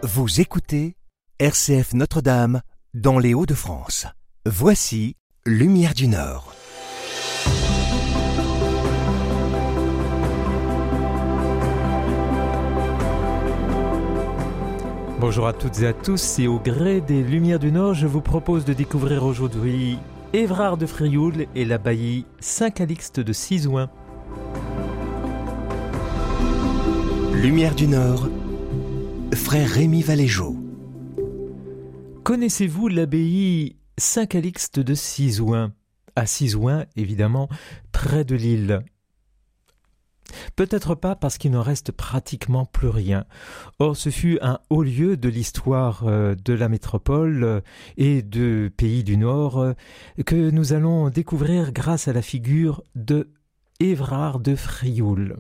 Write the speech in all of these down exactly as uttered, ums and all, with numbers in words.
Vous écoutez R C F Notre-Dame dans les Hauts-de-France. Voici Lumière du Nord. Bonjour à toutes et à tous, et au gré des Lumières du Nord, je vous propose de découvrir aujourd'hui Évrard de Frioul et l'abbaye Saint-Calixte de Sizouin. Lumière du Nord, frère Rémi Valégeau. Connaissez-vous l'abbaye Saint-Calixte de Sizouin? À Sizouin, évidemment, près de Lille. Peut-être pas, parce qu'il n'en reste pratiquement plus rien. Or, ce fut un haut lieu de l'histoire de la métropole et de pays du Nord que nous allons découvrir grâce à la figure de Évrard de Frioul.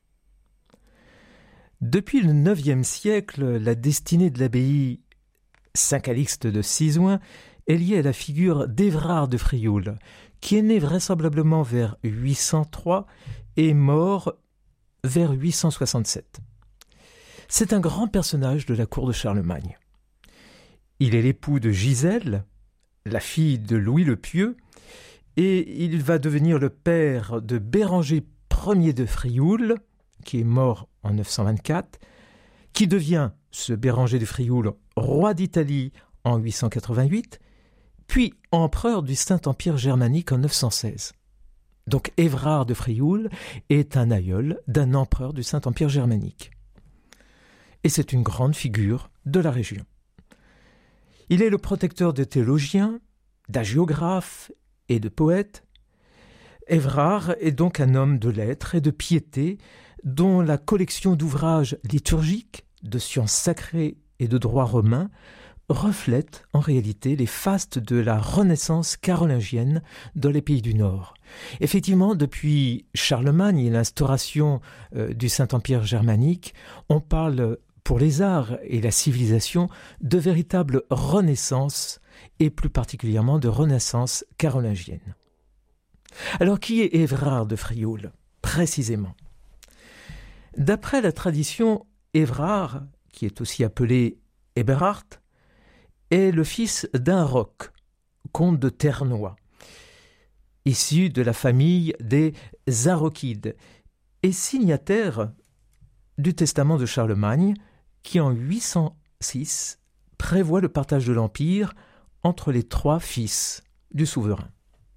Depuis le neuvième siècle, la destinée de l'abbaye Saint-Calixte de Sizouin est liée à la figure d'Évrard de Frioul, qui est né vraisemblablement vers huit cent trois et mort vers huit cent soixante-sept. C'est un grand personnage de la cour de Charlemagne. Il est l'époux de Gisèle, la fille de Louis le Pieux, et il va devenir le père de Béranger Ier de Frioul, qui est mort en neuf cent vingt-quatre, qui devient, ce Béranger de Frioul, roi d'Italie en huit cent quatre-vingt-huit, puis empereur du Saint-Empire germanique en neuf cent seize. Donc Évrard de Frioul est un aïeul d'un empereur du Saint-Empire germanique. Et c'est une grande figure de la région. Il est le protecteur de théologiens, d'agiographes et de poètes. Évrard est donc un homme de lettres et de piété dont la collection d'ouvrages liturgiques, de sciences sacrées et de droit romain reflète en réalité les fastes de la Renaissance carolingienne dans les pays du Nord. Effectivement, depuis Charlemagne et l'instauration euh, du Saint-Empire germanique, on parle pour les arts et la civilisation de véritable renaissance, et plus particulièrement de renaissance carolingienne. Alors, qui est Évrard de Frioul, précisément? D'après la tradition, Évrard, qui est aussi appelé Eberhard, est le fils d'un Roch, comte de Ternois, issu de la famille des Arochides, et signataire du testament de Charlemagne, qui en huit cent six prévoit le partage de l'Empire entre les trois fils du souverain.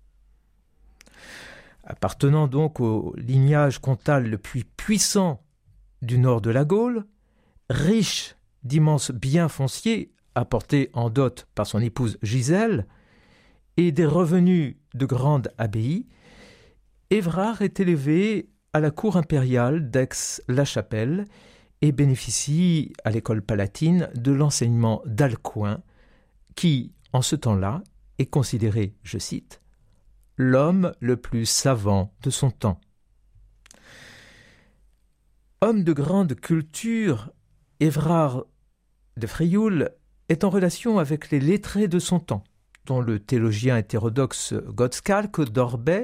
Appartenant donc au lignage comtal le plus puissant du nord de la Gaule, riche d'immenses biens fonciers apportés en dot par son épouse Gisèle et des revenus de grande abbaye, Évrard est élevé à la cour impériale d'Aix-la-Chapelle et bénéficie à l'école palatine de l'enseignement d'Alcuin, qui, en ce temps-là, est considéré, je cite, l'homme le plus savant de son temps. Homme de grande culture, Évrard de Frioul est en relation avec les lettrés de son temps, dont le théologien hétérodoxe Gottscalk d'Orbais